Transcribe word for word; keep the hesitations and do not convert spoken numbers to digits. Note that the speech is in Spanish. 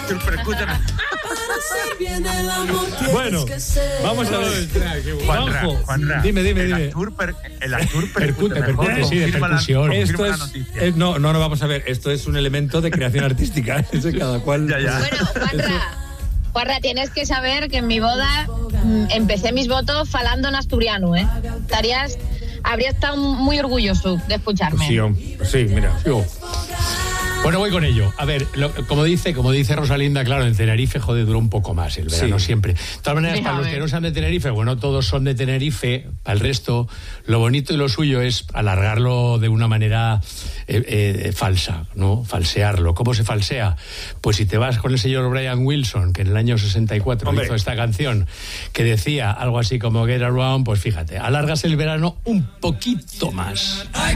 Tour, escúchame. Bueno, vamos a ver. Juanra, Juanra, dime, dime, el dime. Artur per, el Artur percute, percute, sí, de percusión. Esto es, es no, no, no, vamos a ver. Esto es un elemento de creación artística. Eso cada cual. Ya, ya. Bueno, Juanra, Juanra, tienes que saber que en mi boda mm, empecé mis votos falando en asturiano, ¿eh? Estarías, habría estado muy orgulloso de escucharme. Sí, sí, mira. Sí. Bueno, voy con ello. A ver, lo, como dice como dice Rosalinda, claro, en Tenerife, joder, duró un poco más el verano, sí. Siempre. De todas maneras, para los que no sean de Tenerife, bueno, todos son de Tenerife, para el resto, lo bonito y lo suyo es alargarlo de una manera eh, eh, falsa, ¿no? Falsearlo. ¿Cómo se falsea? Pues si te vas con el señor Brian Wilson, que en el año sesenta y cuatro Hombre. hizo esta canción, que decía algo así como Get Around, pues fíjate, alargas el verano un poquito más.